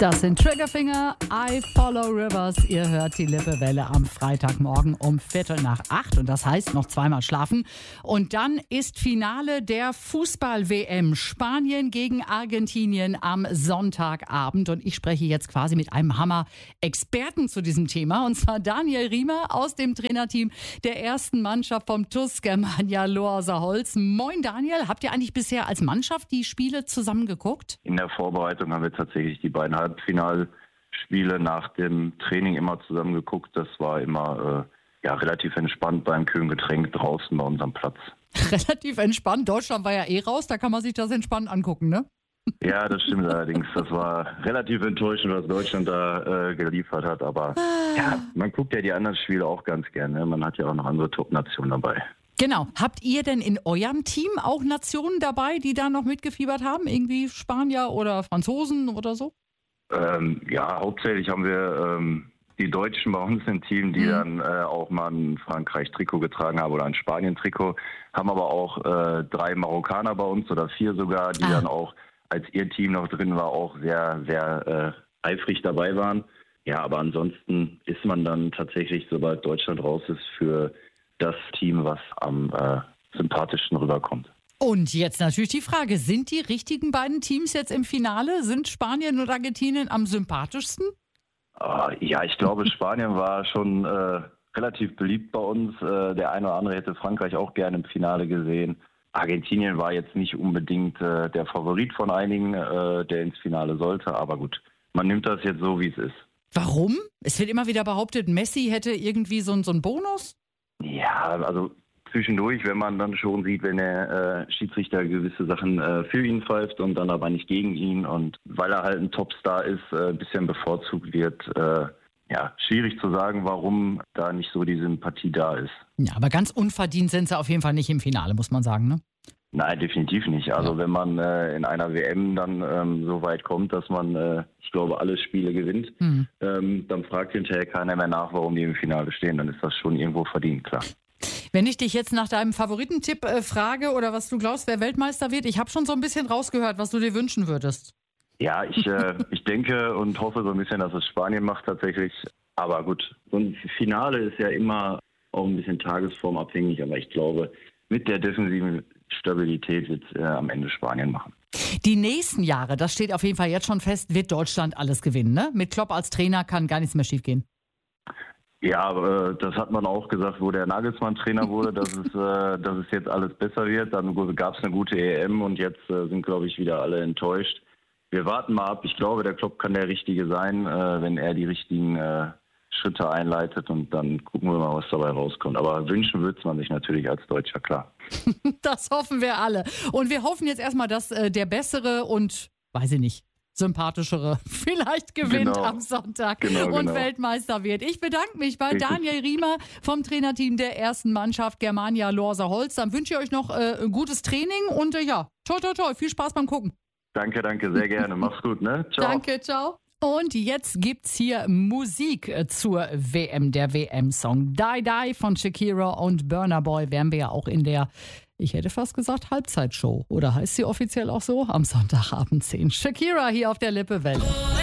Das sind Triggerfinger, I Follow Rivers. Ihr hört die Lippewelle am Freitagmorgen um 7:45 und das heißt noch zweimal schlafen. Und dann ist Finale der Fußball-WM. Spanien gegen Argentinien am Sonntagabend. Und ich spreche jetzt quasi mit einem Hammer-Experten zu diesem Thema. Und zwar Daniel Riemer aus dem Trainerteam der ersten Mannschaft vom TuS Germania Lohrser-Holz. Moin Daniel, habt ihr eigentlich bisher als Mannschaft die Spiele zusammen geguckt? In der Vorbereitung haben wir tatsächlich die beiden Halbfinalspiele nach dem Training immer zusammen geguckt. Das war immer relativ entspannt beim kühlen Getränk draußen bei unserem Platz. Relativ entspannt. Deutschland war ja raus, da kann man sich das entspannt angucken, ne? Ja, das stimmt allerdings. Das war relativ enttäuschend, was Deutschland da geliefert hat. Aber ja, man guckt ja die anderen Spiele auch ganz gerne. Man hat ja auch noch andere Top-Nationen dabei. Genau. Habt ihr denn in eurem Team auch Nationen dabei, die da noch mitgefiebert haben? Irgendwie Spanier oder Franzosen oder so? Hauptsächlich haben wir die Deutschen bei uns im Team, die dann auch mal ein Frankreich-Trikot getragen haben oder ein Spanien-Trikot. Haben aber auch 3 Marokkaner bei uns oder 4 sogar, die dann auch, als ihr Team noch drin war, auch sehr, sehr eifrig dabei waren. Ja, aber ansonsten ist man dann tatsächlich, sobald Deutschland raus ist, für das Team, was am sympathischsten rüberkommt. Und jetzt natürlich die Frage, sind die richtigen beiden Teams jetzt im Finale? Sind Spanien und Argentinien am sympathischsten? Ich glaube, Spanien war schon relativ beliebt bei uns. Der eine oder andere hätte Frankreich auch gerne im Finale gesehen. Argentinien war jetzt nicht unbedingt der Favorit von einigen, der ins Finale sollte. Aber gut, man nimmt das jetzt so, wie es ist. Warum? Es wird immer wieder behauptet, Messi hätte irgendwie so einen Bonus? Ja, also zwischendurch, wenn man dann schon sieht, wenn der Schiedsrichter gewisse Sachen für ihn pfeift und dann aber nicht gegen ihn und weil er halt ein Topstar ist, ein bisschen bevorzugt wird, schwierig zu sagen, warum da nicht so die Sympathie da ist. Ja, aber ganz unverdient sind sie auf jeden Fall nicht im Finale, muss man sagen, ne? Nein, definitiv nicht. Also wenn man in einer WM dann so weit kommt, dass man, ich glaube, alle Spiele gewinnt, dann fragt hinterher keiner mehr nach, warum die im Finale stehen. Dann ist das schon irgendwo verdient, klar. Wenn ich dich jetzt nach deinem Favoritentipp frage oder was du glaubst, wer Weltmeister wird, ich habe schon so ein bisschen rausgehört, was du dir wünschen würdest. Ja, ich denke und hoffe so ein bisschen, dass es Spanien macht tatsächlich. Aber gut, so ein Finale ist ja immer auch ein bisschen tagesformabhängig, aber ich glaube, mit der defensiven Stabilität wird es am Ende Spanien machen. Die nächsten Jahre, das steht auf jeden Fall jetzt schon fest, wird Deutschland alles gewinnen, ne? Mit Klopp als Trainer kann gar nichts mehr schiefgehen. Ja, das hat man auch gesagt, wo der Nagelsmann Trainer wurde, dass es jetzt alles besser wird. Dann gab es eine gute EM und jetzt sind, glaube ich, wieder alle enttäuscht. Wir warten mal ab. Ich glaube, der Klopp kann der Richtige sein, wenn er die richtigen Schritte einleitet und dann gucken wir mal, was dabei rauskommt. Aber wünschen würde man sich natürlich als Deutscher, klar. Das hoffen wir alle. Und wir hoffen jetzt erstmal, dass der bessere und, weiß ich nicht, sympathischere vielleicht gewinnt am Sonntag und Weltmeister wird. Ich bedanke mich bei Daniel Riemer vom Trainerteam der ersten Mannschaft Germania Lohrser-Holz. Dann wünsche ich euch noch ein gutes Training und toi, toi, toi, viel Spaß beim Gucken. Danke, sehr gerne. Mach's gut, ne? Ciao. Danke, ciao. Und jetzt gibt's hier Musik zur WM, der WM-Song. Die Die von Shakira und Burna Boy werden wir ja auch in der, ich hätte fast gesagt, Halbzeitshow. Oder heißt sie offiziell auch so? Am Sonntagabend 10. Shakira hier auf der Lippewelle.